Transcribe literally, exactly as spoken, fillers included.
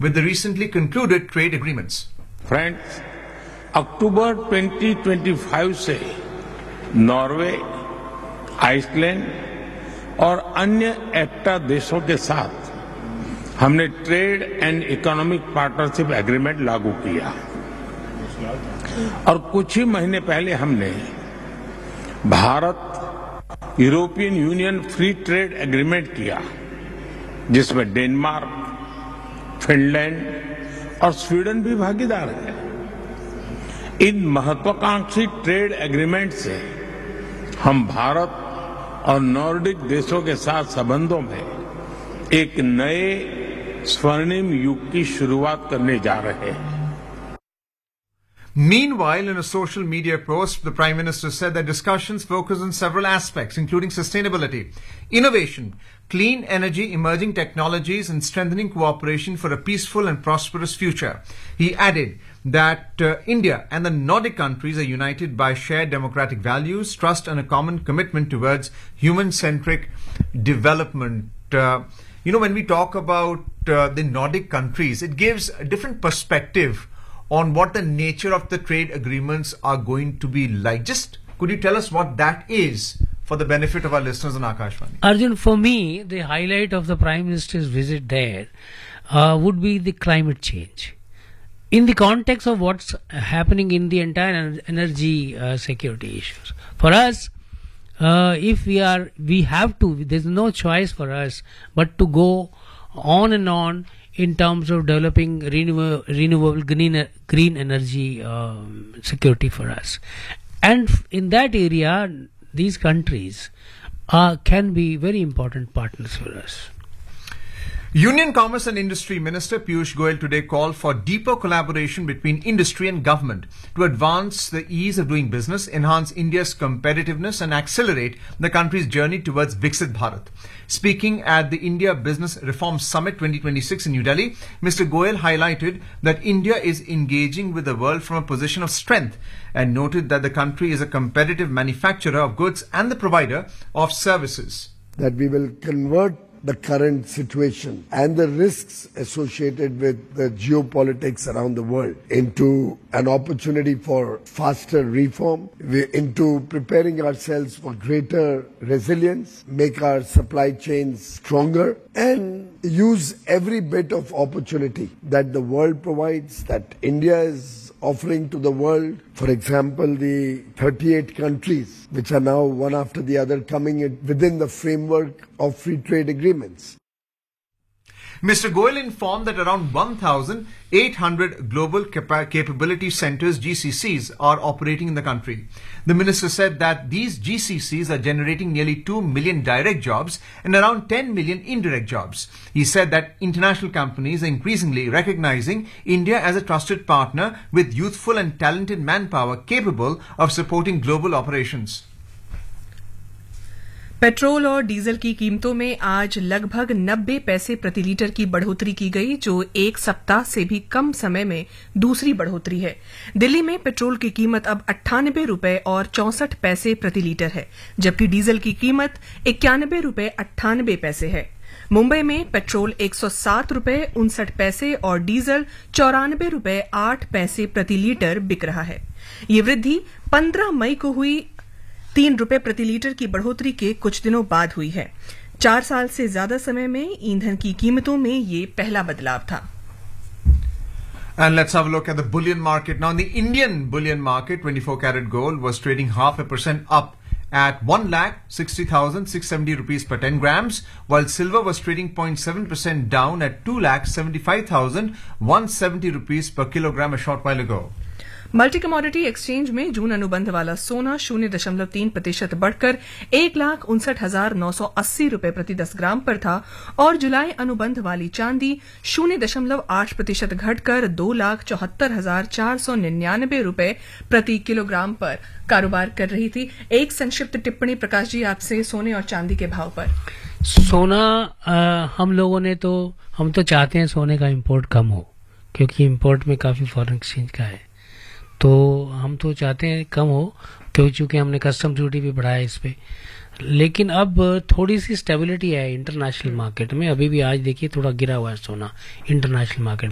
with the recently concluded trade agreements. Friends, October twenty twenty-five से Norway, Iceland और अन्य एक्टा देशों के साथ हमने trade and economic partnership agreement लागू किया और कुछ ही महीने पहले हमने Bharat European union free trade agreement किया, जिसमें डेनमार्क, फिनलैंड और स्वीडन भी भागीदार है। इन महत्वाकांक्षी ट्रेड एग्रीमेंट से हम भारत और नॉर्डिक देशों के साथ संबंधों में एक नए स्वर्णिम युग की शुरुआत करने जा रहे हैं। Meanwhile, in a social media post, the Prime Minister said that discussions focus on several aspects, including sustainability, innovation, clean energy, emerging technologies, and strengthening cooperation for a peaceful and prosperous future. He added that uh, India and the Nordic countries are united by shared democratic values, trust, and a common commitment towards human-centric development. Uh, you know, when we talk about uh, the Nordic countries, it gives a different perspective on what the nature of the trade agreements are going to be like. Just could you tell us what that is for the benefit of our listeners on Akashvani? Arjun, for me, the highlight of the Prime Minister's visit there uh, would be the climate change. In the context of what's happening in the entire energy uh, security issues. For us, uh, if we are, we have to, there's no choice for us but to go on and on in terms of developing renew- renewable green, green energy uh, security for us. And in that area, these countries uh, can be very important partners for us. Union Commerce and Industry Minister Piyush Goyal today called for deeper collaboration between industry and government to advance the ease of doing business, enhance India's competitiveness and accelerate the country's journey towards Viksit Bharat. Speaking at the India Business Reform Summit twenty twenty-six in New Delhi, Mister Goyal highlighted that India is engaging with the world from a position of strength and noted that the country is a competitive manufacturer of goods and the provider of services. That we will convert the current situation and the risks associated with the geopolitics around the world into an opportunity for faster reform, into preparing ourselves for greater resilience, make our supply chains stronger, and use every bit of opportunity that the world provides, that India is offering to the world. For example, the thirty-eight countries which are now one after the other coming in within the framework of free trade agreements. Mister Goyal informed that around one thousand eight hundred Global Capa- Capability Centers, G C Cs, are operating in the country. The minister said that these G C Cs are generating nearly two million direct jobs and around ten million indirect jobs. He said that international companies are increasingly recognizing India as a trusted partner with youthful and talented manpower capable of supporting global operations. Petrol और diesel की कीमतों में आज लगभग नब्बे पैसे प्रति litre की बढ़ोतरी की गई, जो एक सप्ताह से भी कम समय में दूसरी बढ़ोतरी है। दिल्ली में पेट्रोल की कीमत अब अट्ठानबे रुपए और चौसठ पैसे प्रति लीटर है, जबकि डीजल की कीमत इक्यानबे रुपए अट्ठानबे पैसे है। मुंबई में पेट्रोल एक सौ सात रुपए उनसठ पैसे और डीजल चौरानबे रुपए आठ पैसे प्रति लीटर बिक रहा है। ये वृद्धि पंद्रह मई को हुई तीन रुपए प्रति लीटर की बढ़ोतरी के कुछ दिनों बाद हुई है। चार साल से ज्यादा समय में ईंधन की कीमतों में ये पहला बदलाव था। And let's have a look at the bullion market. Now, in the Indian bullion market, twenty-four karat gold was trading half a percent up at one lakh sixty thousand six hundred seventy rupees per ten grams, while silver was trading zero point seven percent down at two lakh seventy-five thousand one hundred seventy rupees per kilogram a short while ago. Multi commodity exchange में जून अनुबंध वाला सोना शून्य दशमलव तीन प्रतिशत बढ़कर एक लाख उनसठ हजार नौ सौ अस्सी रुपए प्रति दस ग्राम पर था और जुलाई अनुबंध वाली चांदी शून्य दशमलव आठ प्रतिशत घटकर दो लाख चौहत्तर हजार चार सौ निन्यानबे रुपए प्रति किलोग्राम पर कारोबार कर रही थी। एक संक्षिप्त टिप्पणी प्रकाश जी आपसे सोने और चांदी के भाव पर। सोना आ, हम लोगों ने तो हम तो चाहते हैं सोने का इंपोर्ट कम हो, क्योंकि इंपोर्ट में काफी फॉरेन एक्सचेंज का है, तो हम तो चाहते हैं कम हो, क्योंकि चूंकि हमने कस्टम ड्यूटी भी बढ़ाया इस पे। लेकिन अब थोड़ी सी स्टेबिलिटी है इंटरनेशनल मार्केट में। अभी भी आज देखिए थोड़ा गिरा हुआ है सोना इंटरनेशनल मार्केट।